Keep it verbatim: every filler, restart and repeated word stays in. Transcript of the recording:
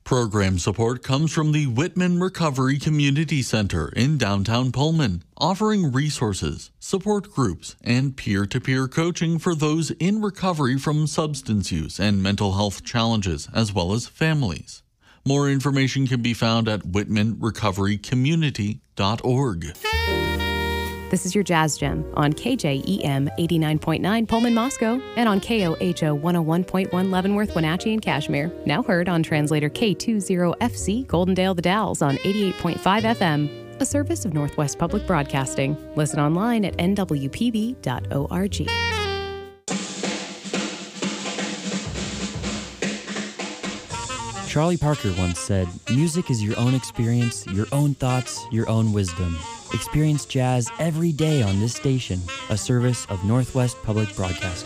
Program support comes from the Whitman Recovery Community Center in downtown Pullman, offering resources, support groups, and peer-to-peer coaching for those in recovery from substance use and mental health challenges, as well as families. More information can be found at whitman recovery community dot org. This is your Jazz Gem on K J E M eighty-nine point nine Pullman, Moscow, and on K O H O one oh one point one Leavenworth, Wenatchee, and Kashmir. Now heard on translator K twenty F C Goldendale, The Dalles on eighty-eight point five F M, a service of Northwest Public Broadcasting. Listen online at N W P B dot org. Charlie Parker once said, "Music is your own experience, your own thoughts, your own wisdom." Experience jazz every day on this station, a service of Northwest Public Broadcasting.